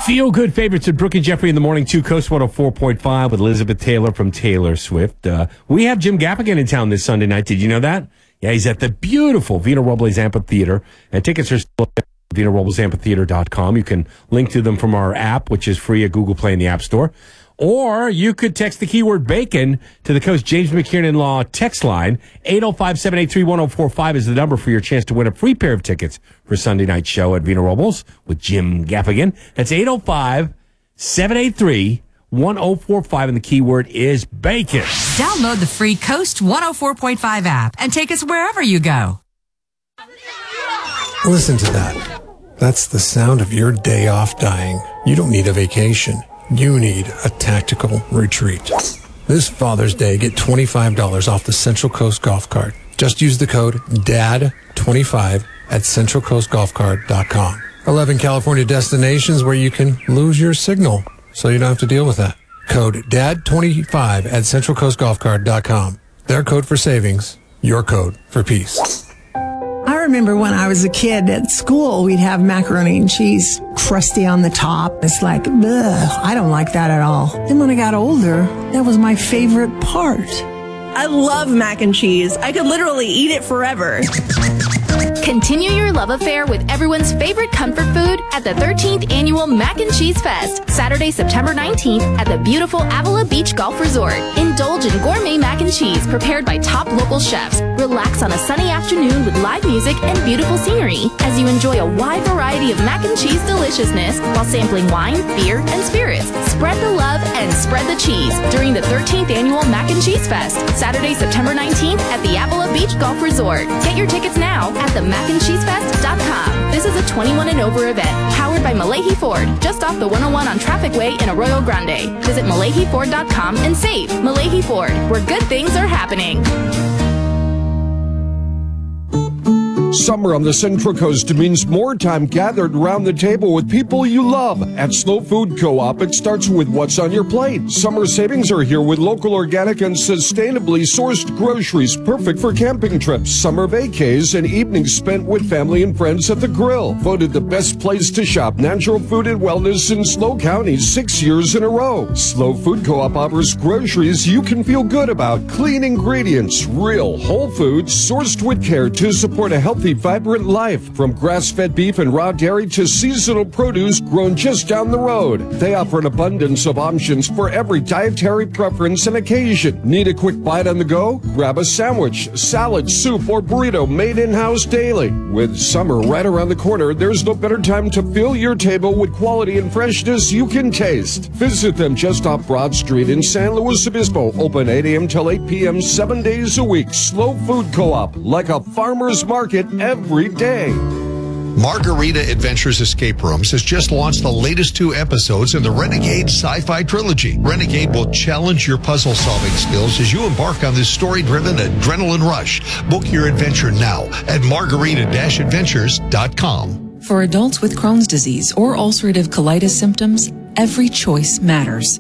Feel Good Favorites with Brooke and Jeffrey in the morning, 2 Coast 104.5 with Elizabeth Taylor from Taylor Swift. We have Jim Gaffigan in town this Sunday night. Did you know that? Yeah, he's at the beautiful Vina Robles Amphitheater, and tickets are still at VinaRoblesAmphitheater.com. You can link to them from our app, which is free at Google Play in the App Store. Or you could text the keyword bacon to the Coast James McKiernan Law text line. 805-783-1045 is the number for your chance to win a free pair of tickets for Sunday night's show at Vina Robles with Jim Gaffigan. That's 805-783-1045, and the keyword is bacon. Download the free Coast 104.5 app and take us wherever you go. Listen to that. That's the sound of your day off dying. You don't need a vacation. You need a tactical retreat. This Father's Day, get $25 off the Central Coast Golf Cart. Just use the code DAD25 at CentralCoastGolfCart.com. 11 California destinations where you can lose your signal, so you don't have to deal with that. Code DAD25 at CentralCoastGolfCart.com. Their code for savings, your code for peace. I remember when I was a kid at school, we'd have macaroni and cheese crusty on the top. It's like, ugh, I don't like that at all. Then when I got older, that was my favorite part. I love mac and cheese. I could literally eat it forever. Continue your love affair with everyone's favorite comfort food at the 13th Annual Mac and Cheese Fest, Saturday, September 19th at the beautiful Avila Beach Golf Resort. Indulge in gourmet mac and cheese prepared by top local chefs. Relax on a sunny afternoon with live music and beautiful scenery as you enjoy a wide variety of mac and cheese deliciousness while sampling wine, beer, and spirits. Spread the love and spread the cheese during the 13th Annual Mac and Cheese Fest, Saturday, September 19th at the Avila Beach Golf Resort. Get your tickets now at themacandcheesefest.com. This is a 21 and over event, powered by Malahi Ford, just off the 101 on Traffic Way in Arroyo Grande. Visit MalahiFord.com and save. Malahi Ford, where good things are happening. Summer on the Central Coast means more time gathered around the table with people you love. At Slow Food Co-op, it starts with what's on your plate. Summer savings are here with local, organic, and sustainably sourced groceries, perfect for camping trips, summer vacays, and evenings spent with family and friends at the grill. Voted the best place to shop natural food and wellness in Slow County 6 years in a row. Slow Food Co-op offers groceries you can feel good about. Clean ingredients, real, whole foods, sourced with care to support a healthy, vibrant life. From grass-fed beef and raw dairy to seasonal produce grown just down the road. They offer an abundance of options for every dietary preference and occasion. Need a quick bite on the go? Grab a sandwich, salad, soup, or burrito made in-house daily. With summer right around the corner, there's no better time to fill your table with quality and freshness you can taste. Visit them just off Broad Street in San Luis Obispo. Open 8 a.m. till 8 p.m. 7 days a week. Slow Food Co-op, like a farmer's market every day. Margarita Adventures Escape Rooms has just launched the latest 2 episodes in the Renegade sci-fi trilogy. Renegade will challenge your puzzle-solving skills as you embark on this story-driven adrenaline rush. Book your adventure now at margarita-adventures.com. For adults with Crohn's disease or ulcerative colitis symptoms, every choice matters.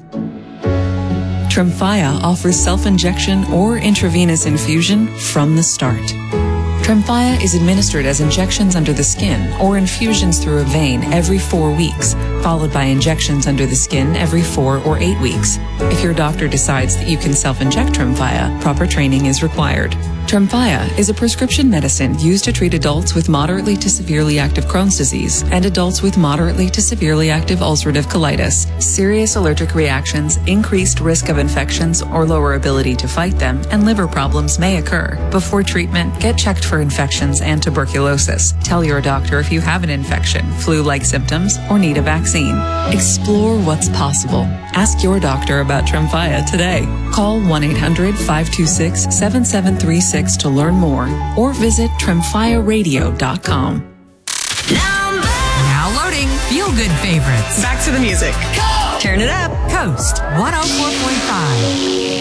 Tremfya offers self-injection or intravenous infusion from the start. Tremfya is administered as injections under the skin or infusions through a vein every 4 weeks, followed by injections under the skin every 4 or 8 weeks. If your doctor decides that you can self-inject Tremfya, proper training is required. Tremfya is a prescription medicine used to treat adults with moderately to severely active Crohn's disease and adults with moderately to severely active ulcerative colitis. Serious allergic reactions, increased risk of infections or lower ability to fight them, and liver problems may occur. Before treatment, get checked for infections and tuberculosis. Tell your doctor if you have an infection, flu-like symptoms, or need a vaccine. Explore what's possible. Ask your doctor about Tremfya today. Call 1-800-526-7736 to learn more, or visit TremfyaRadio.com. Now loading Feel Good Favorites. Back to the music. Turn it up. Coast 104.5.